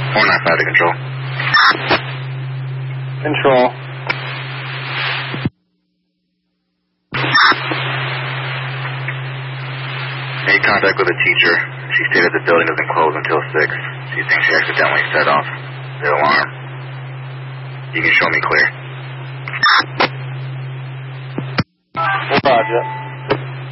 495 to control. Control. Made contact with a teacher. She stated the building doesn't close until 6. She thinks she accidentally set off the alarm. You can show me clear. Roger.